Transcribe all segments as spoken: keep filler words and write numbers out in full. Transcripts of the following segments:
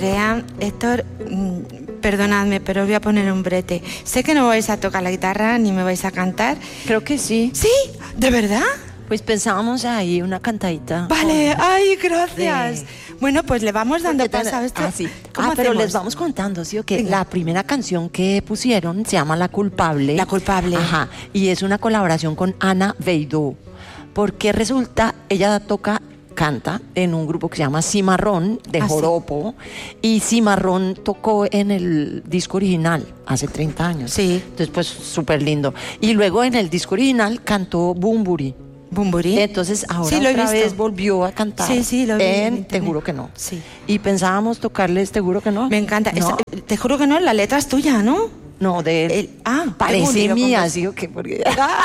Andrea, Héctor, perdonadme, pero os voy a poner un brete. Sé que no vais a tocar la guitarra ni me vais a cantar. Creo que sí. ¿Sí? ¿De verdad? Pues pensábamos ahí una cantadita. Vale, ay, gracias. De... Bueno, pues le vamos dando paso a esto. Ah, sí. Ah, pero les vamos contando, ¿sí o qué? La primera canción que pusieron se llama La Culpable. La Culpable. Ajá. Y es una colaboración con Ana Beidou. Porque resulta, ella toca, canta en un grupo que se llama Cimarrón, de ah, joropo. Sí. Y Cimarrón tocó en el disco original hace treinta años. Sí. Entonces, pues, súper lindo. Y luego en el disco original cantó Bumburi. ¿Bumburi? Entonces ahora sí, lo otra he vez volvió a cantar. Sí, sí, lo vi en, en Te Juro Que No. Sí. Y pensábamos tocarles Te Juro Que No. Me encanta. ¿No? Esa, Te Juro Que No, la letra es tuya, ¿no? No, de él. El, ah, parece mía, ¿sí o qué? Porque...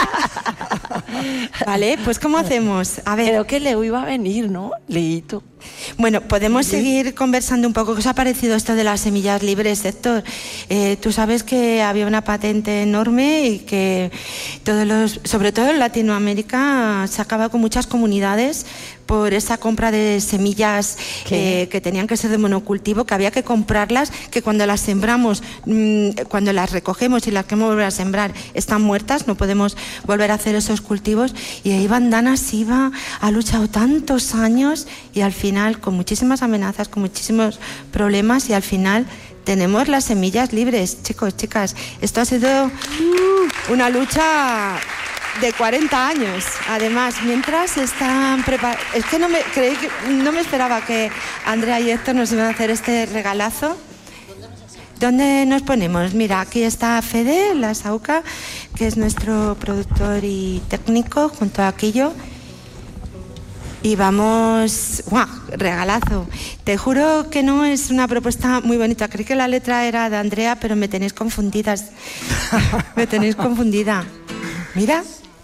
Vale, pues ¿cómo hacemos? A ver. Creo que Leo iba a venir, ¿no? Leito. Bueno, podemos sí. seguir conversando un poco. ¿Qué os ha parecido esto de las semillas libres, Héctor? Eh, tú sabes que había una patente enorme y que todos los, sobre todo en Latinoamérica, se acaba con muchas comunidades por esa compra de semillas eh, que tenían que ser de monocultivo, que había que comprarlas, que cuando las sembramos, mmm, cuando las recogemos y las queremos volver a sembrar, están muertas, no podemos volver a hacer esos cultivos. Y ahí Bandana Siva ha luchado tantos años y al final, con muchísimas amenazas, con muchísimos problemas, y al final tenemos las semillas libres. Chicos, chicas, esto ha sido una lucha de cuarenta años. Además, mientras están preparados, es que no me creí que no me esperaba que Andrea y Héctor nos iban a hacer este regalazo. ¿Dónde nos ponemos? Mira, aquí está Fede, la Sauca, que es nuestro productor y técnico, junto a Aquillo. Y vamos... ¡Guau! Regalazo. Te juro que no, es una propuesta muy bonita. Creí que la letra era de Andrea, pero me tenéis confundidas. Me tenéis confundida. Mira.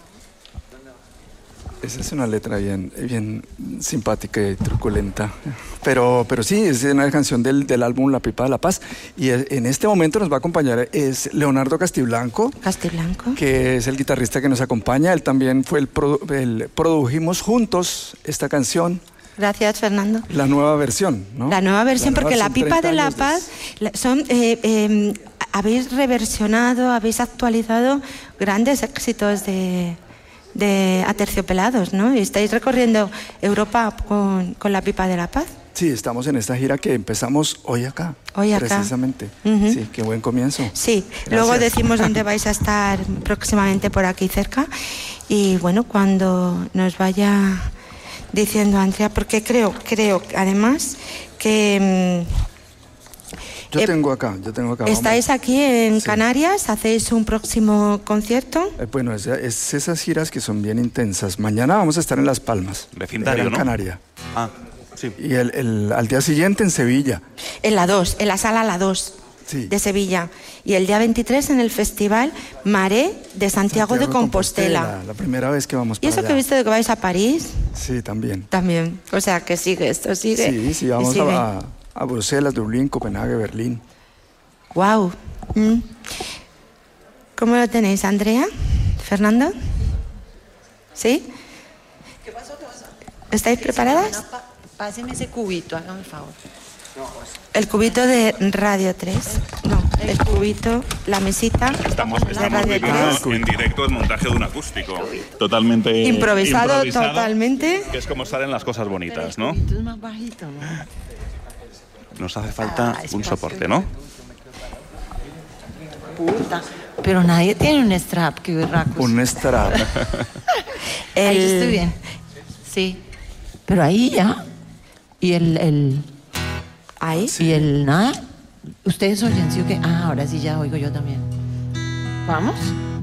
Esa es una letra bien, bien simpática y truculenta. Pero, pero sí, es una canción del, del álbum La Pipa de la Paz. Y en este momento nos va a acompañar es Leonardo Castiblanco. Castiblanco. Que es el guitarrista que nos acompaña. Él también fue el, produ el produjimos juntos esta canción. Gracias, Fernando. La nueva versión, ¿no? La nueva versión, la nueva porque La Pipa de la Paz son... Eh, eh, habéis reversionado, habéis actualizado grandes éxitos de... de Aterciopelados, ¿no? Y estáis recorriendo Europa con, con La Pipa de la Paz. Sí, estamos en esta gira que empezamos hoy acá. Hoy acá. Precisamente. Uh-huh. Sí, qué buen comienzo. Sí, gracias. Luego decimos dónde vais a estar próximamente por aquí cerca. Y bueno, cuando nos vaya diciendo Andrea, porque creo, creo además que... Yo eh, tengo acá, yo tengo acá. ¿Estáis vamos. aquí en sí. Canarias? ¿Hacéis un próximo concierto? Eh, bueno, es, es esas giras que son bien intensas. Mañana vamos a estar en Las Palmas. Vecindario, en ¿no? Canaria. Ah, sí. Y el, el, al día siguiente en Sevilla. En la dos, en la sala La dos. Sí. De Sevilla. Y el día veintitrés en el Festival Maré de Santiago, Santiago de Compostela. Compostela. La primera vez que vamos para ¿Y eso allá. que viste de que vais a París? Sí, también. También. O sea, que sigue, esto sigue. Sí, sí, vamos sigue. a, a Bruselas, Dublín, Copenhague, Berlín. Wow. Mm. ¿Cómo lo tenéis, Andrea? ¿Fernando? ¿Sí? ¿Qué pasó? ¿Qué pasó? ¿Estáis preparadas? Páseme ese cubito, hágame el favor. El cubito de Radio tres. No, el cubito, la mesita. Estamos, de estamos Radio viviendo tres. en directo el montaje de un acústico. Totalmente improvisado, improvisado, totalmente. Que es como salen las cosas bonitas, ¿no? El cubito es más bajito, ¿no? Nos hace falta ah, un soporte, ¿no? Puta. Pero nadie tiene un strap, que berracos. Un strap. el... Ahí estoy bien. Sí. Pero ahí ya. Y el... el... Ahí. Sí. Y el nada. Ustedes oyen, ¿sí o qué? Ah, ahora sí ya oigo yo también. ¿Vamos?